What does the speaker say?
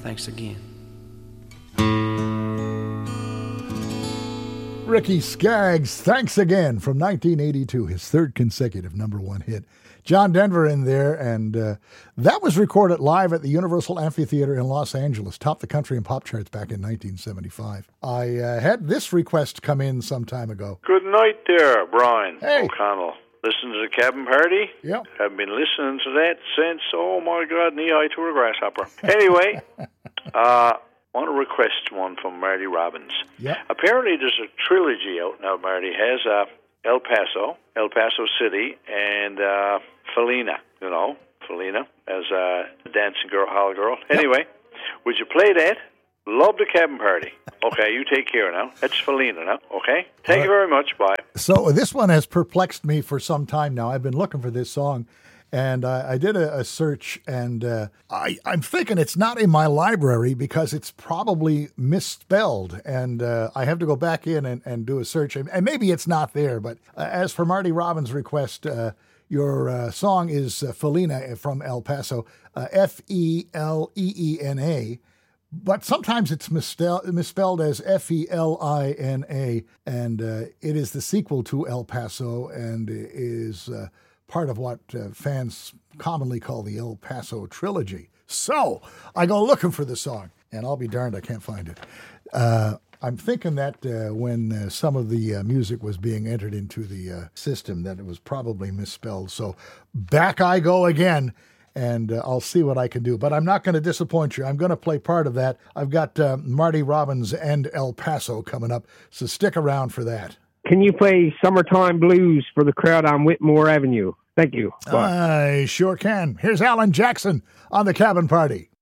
Thanks again. Ricky Skaggs, Thanks Again, from 1982, his third consecutive number one hit. John Denver in there, and that was recorded live at the Universal Amphitheater in Los Angeles, topped the country and pop charts back in 1975. I had this request come in some time ago. Good night there, Brian Hey. O'Connell. Listen to the Cabin Party? Yep. I've been listening to that since, oh my God, knee-high to a grasshopper. Anyway, want to request one from Marty Robbins. Yep. Apparently there's a trilogy out now. Marty has El Paso City, and Felina, Felina as a dancing girl, holler girl. Anyway, would you play that? Love the Cabin Party. Okay, you take care now. That's Felina now, okay? Thank you very much. Bye. So this one has perplexed me for some time now. I've been looking for this song, and I did a search, and I'm thinking it's not in my library because it's probably misspelled, and I have to go back in and do a search, and maybe it's not there. But as for Marty Robbins' request, your song is Felina from El Paso, F-E-L-E-E-N-A, but sometimes it's misspelled as F-E-L-I-N-A, and it is the sequel to El Paso and is part of what fans commonly call the El Paso trilogy. So I go looking for the song, and I'll be darned I can't find it. I'm thinking that when some of the music was being entered into the system, that it was probably misspelled. So back I go again, and I'll see what I can do. But I'm not going to disappoint you. I'm going to play part of that. I've got Marty Robbins and El Paso coming up, so stick around for that. Can you play Summertime Blues for the crowd on Whitmore Avenue? Thank you. Bye. I sure can. Here's Alan Jackson on the Cabin Party.